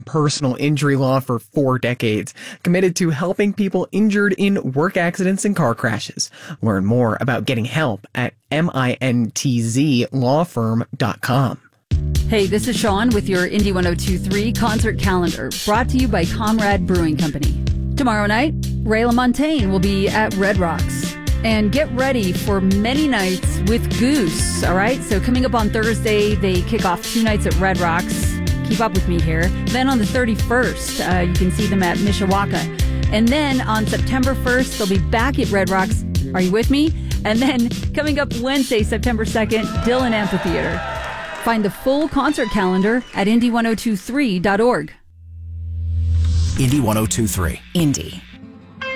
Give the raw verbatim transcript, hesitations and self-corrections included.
personal injury law for four decades, committed to helping people injured in work accidents and car crashes. Learn more about getting help at mintzlawfirm dot com. Hey, this is Sean with your Indy one oh two three concert calendar, brought to you by Comrade Brewing Company. Tomorrow night, Ray LaMontagne will be at Red Rocks. And get ready for many nights with Goose, all right? So coming up on Thursday, they kick off two nights at Red Rocks. Keep up with me here. Then on the thirty-first, uh, you can see them at Mishawaka. And then on September first, they'll be back at Red Rocks. Are you with me? And then coming up Wednesday, September second, Dillon Amphitheater. Find the full concert calendar at indy ten twenty-three dot org. Indy ten twenty-three. Indy.